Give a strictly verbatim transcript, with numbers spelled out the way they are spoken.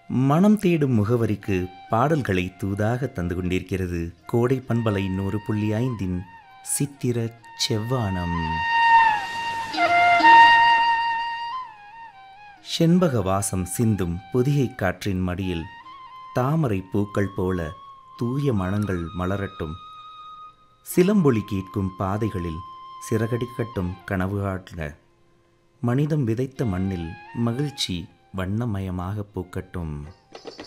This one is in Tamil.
மனம் தேடும் முகவரிக்கு பாடல்களை தூதாக தந்து கொண்டிருக்கிறது கோடை பண்பலை நூறு புள்ளி ஐந்தின் சித்திர செவ்வானம். செண்பக வாசம் சிந்தும் புதியை காற்றின் மடியில் தாமரை பூக்கள் போல தூய மனங்கள் மலரட்டும். சிலம்பொலி கேட்கும் பாதைகளில் சிறகடிக்கட்டும் கனவு காட்ல மனிதம் விதைத்த மண்ணில் மகிழ்ச்சி வண்ணமயமாக பூக்கட்டும்.